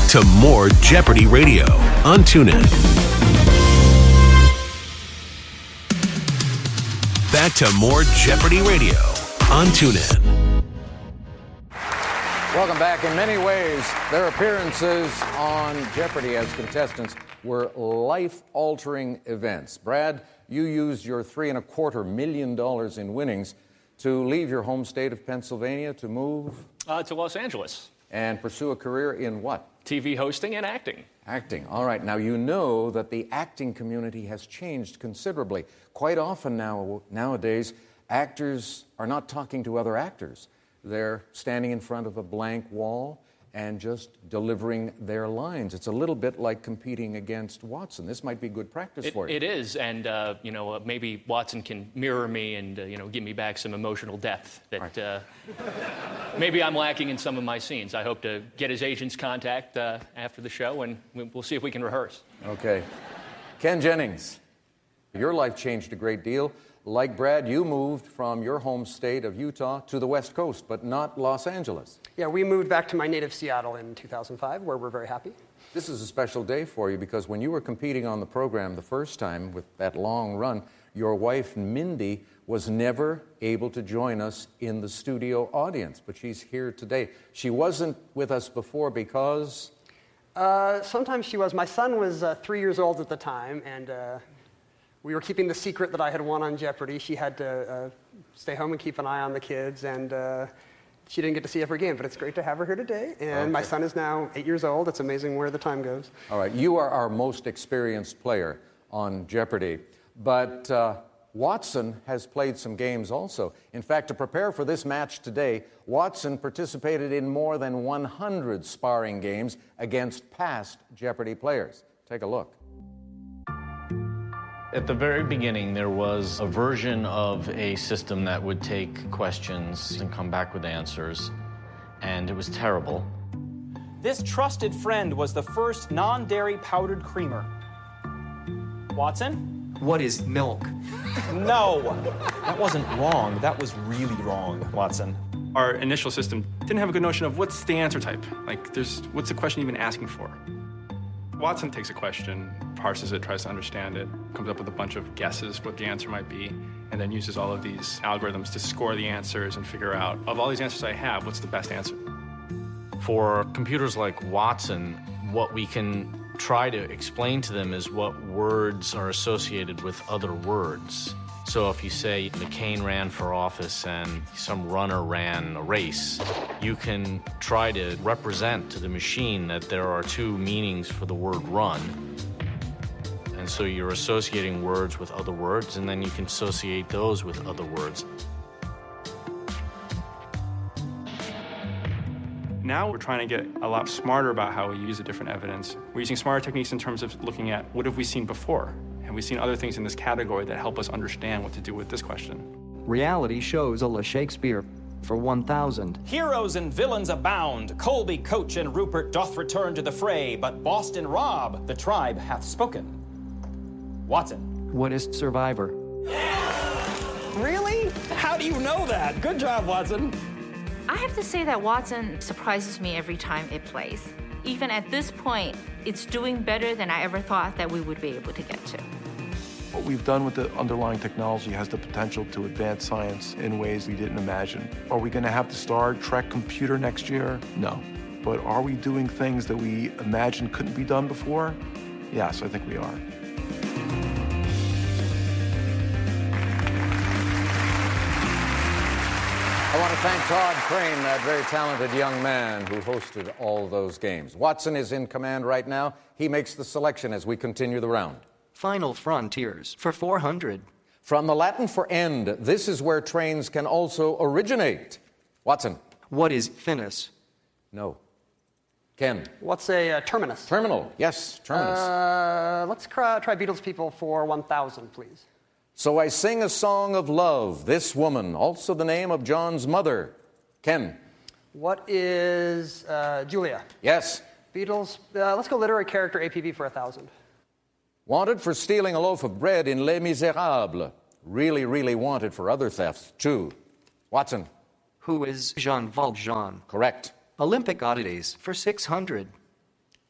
back to more Jeopardy Radio on TuneIn. Back to more Jeopardy Radio on TuneIn. Welcome back. In many ways, their appearances on Jeopardy as contestants were life-altering events. Brad, you used your $3.25 million in winnings to leave your home state of Pennsylvania to move to Los Angeles and pursue a career in what? TV hosting and acting. Acting. All right. Now, you know that the acting community has changed considerably. Quite often nowadays, actors are not talking to other actors. They're standing in front of a blank wall and just delivering their lines. It's a little bit like competing against Watson. This might be good practice for you. It is, and maybe Watson can mirror me and give me back some emotional depth that maybe I'm lacking in some of my scenes. I hope to get his agent's contact after the show, and we'll see if we can rehearse. Okay. Ken Jennings, your life changed a great deal. Like Brad, you moved from your home state of Utah to the West Coast, but not Los Angeles. Yeah, we moved back to my native Seattle in 2005, where we're very happy. This is a special day for you because when you were competing on the program the first time with that long run, your wife, Mindy, was never able to join us in the studio audience, but she's here today. She wasn't with us before because... Sometimes she was. My son was 3 years old at the time, and... we were keeping the secret that I had won on Jeopardy. She had to stay home and keep an eye on the kids, and she didn't get to see every game, but it's great to have her here today. And my son is now 8 years old. It's amazing where the time goes. All right, you are our most experienced player on Jeopardy, but Watson has played some games also. In fact, to prepare for this match today, Watson participated in more than 100 sparring games against past Jeopardy players. Take a look. At the very beginning, there was a version of a system that would take questions and come back with answers, and it was terrible. This trusted friend was the first non-dairy powdered creamer. Watson? What is milk? No, that wasn't wrong. That was really wrong, Watson. Our initial system didn't have a good notion of what's the answer type. What's the question even asking for? Watson takes a question, parses it, tries to understand it, comes up with a bunch of guesses what the answer might be, and then uses all of these algorithms to score the answers and figure out, of all these answers I have, what's the best answer? For computers like Watson, what we can try to explain to them is what words are associated with other words. So if you say McCain ran for office and some runner ran a race, you can try to represent to the machine that there are two meanings for the word run. And so you're associating words with other words, and then you can associate those with other words. Now we're trying to get a lot smarter about how we use the different evidence. We're using smarter techniques in terms of looking at what have we seen before? Have we seen other things in this category that help us understand what to do with this question? Reality shows a la Shakespeare for 1,000. Heroes and villains abound. Colby, Coach, and Rupert doth return to the fray, but Boston Rob, the tribe hath spoken. Watson. What is Survivor? Really? How do you know that? Good job, Watson. I have to say that Watson surprises me every time it plays. Even at this point, it's doing better than I ever thought that we would be able to get to. What we've done with the underlying technology has the potential to advance science in ways we didn't imagine. Are we going to have the Star Trek computer next year? No. But are we doing things that we imagined couldn't be done before? Yes, I think we are. I want to thank Todd Crane, that very talented young man who hosted all those games. Watson is in command right now. He makes the selection as we continue the round. Final Frontiers for 400. From the Latin for end, this is where trains can also originate. Watson. What is finis? No. Ken. What's a terminus? Terminal. Yes, terminus. Let's try Beatles People for 1,000, please. So I sing a song of love, this woman, also the name of John's mother. Ken. What is Julia? Yes. Beatles, let's go literary character APB for 1,000. Wanted for stealing a loaf of bread in Les Miserables. Really, really wanted for other thefts, too. Watson. Who is Jean Valjean? Correct. Olympic oddities for 600.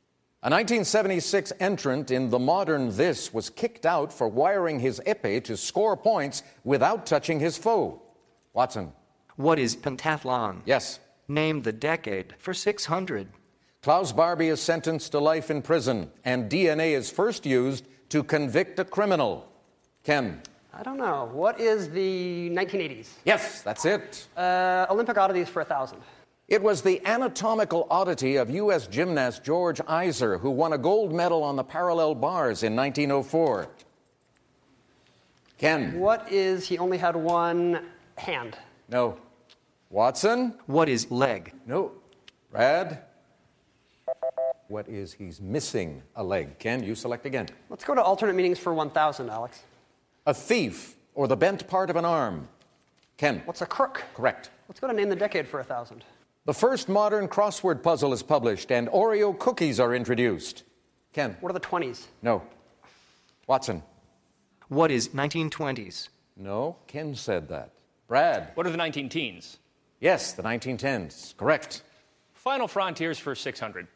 A 1976 entrant in the modern This was kicked out for wiring his épée to score points without touching his foe. Watson. What is pentathlon? Yes. Name the decade for 600. Klaus Barbie is sentenced to life in prison, and DNA is first used to convict a criminal. Ken. I don't know. What is the 1980s? Yes, that's it. Olympic oddities for 1,000. It was the anatomical oddity of U.S. gymnast George Iser, who won a gold medal on the parallel bars in 1904. Ken. What is he only had one hand? No. Watson. What is leg? No. Brad. What is he's missing a leg? Ken, you select again. Let's go to alternate meanings for 1,000, Alex. A thief, or the bent part of an arm. Ken. What's a crook? Correct. Let's go to name the decade for 1,000. The first modern crossword puzzle is published, and Oreo cookies are introduced. Ken. What are the 20s? No. Watson. What is 1920s? No. Ken said that. Brad. What are the 19-teens? Yes, the 1910s. Correct. Final frontiers for 600.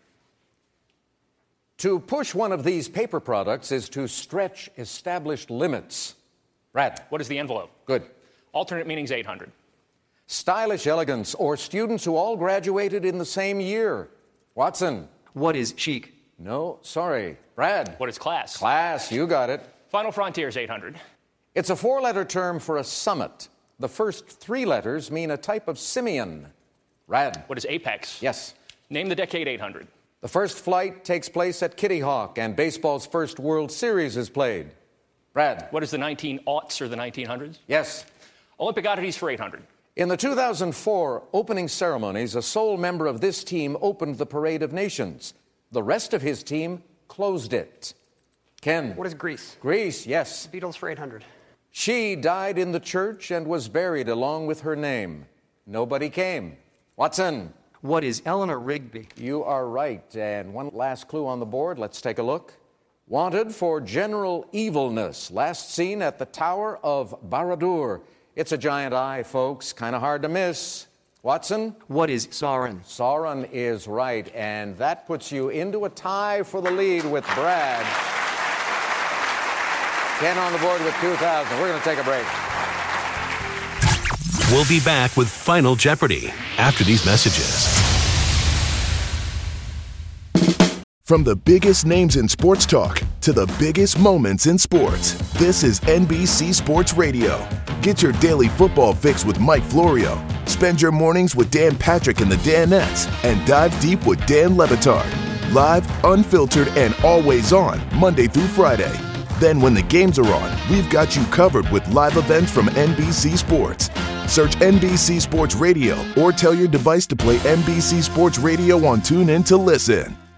To push one of these paper products is to stretch established limits. Brad. What is the envelope? Good. Alternate meanings 800. Stylish elegance, or students who all graduated in the same year. Watson. What is chic? No, sorry. Brad. What is class? Class, you got it. Final frontiers 800. It's a 4-letter term for a summit. The first 3 letters mean a type of simian. Brad. What is apex? Yes. Name the decade 800. The first flight takes place at Kitty Hawk, and baseball's first World Series is played. Brad. What is the 1900s or the 1900s? Yes. Olympic oddities for 800. In the 2004 opening ceremonies, a sole member of this team opened the Parade of Nations. The rest of his team closed it. Ken. What is Greece? Greece, yes. Beatles for 800. She died in the church and was buried along with her name. Nobody came. Watson. What is Eleanor Rigby? You are right. And one last clue on the board. Let's take a look. Wanted for general evilness. Last seen at the Tower of Barad-dûr. It's a giant eye, folks. Kind of hard to miss. Watson? What is Sauron? Sauron is right. And that puts you into a tie for the lead with Brad. Ken on the board with 2,000. We're going to take a break. We'll be back with Final Jeopardy after these messages. From the biggest names in sports talk to the biggest moments in sports, this is NBC Sports Radio. Get your daily football fix with Mike Florio. Spend your mornings with Dan Patrick and the Danettes, and dive deep with Dan Le Batard. Live, unfiltered, and always on, Monday through Friday. Then when the games are on, we've got you covered with live events from NBC Sports. Search NBC Sports Radio or tell your device to play NBC Sports Radio on TuneIn to listen.